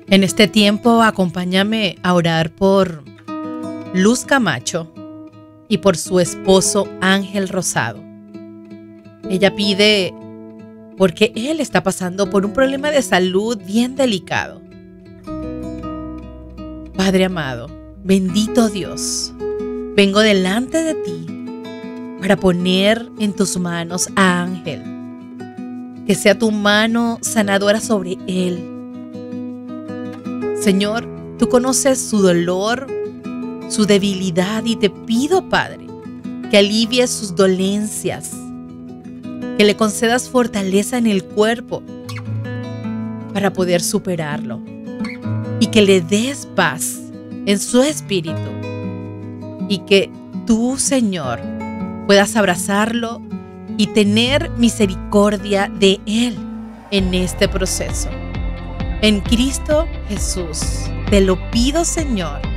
En este tiempo, acompáñame a orar por Luz Camacho y por su esposo Ángel Rosado. Ella pide porque él está pasando por un problema de salud bien delicado. Padre amado, bendito Dios, vengo delante de ti para poner en tus manos a Ángel. Que sea tu mano sanadora sobre él. Señor, tú conoces su dolor, su debilidad y te pido, Padre, que alivies sus dolencias, que le concedas fortaleza en el cuerpo para poder superarlo y que le des paz en su espíritu y que tú, Señor, puedas abrazarlo y tener misericordia de él en este proceso. En Cristo Jesús, te lo pido, Señor.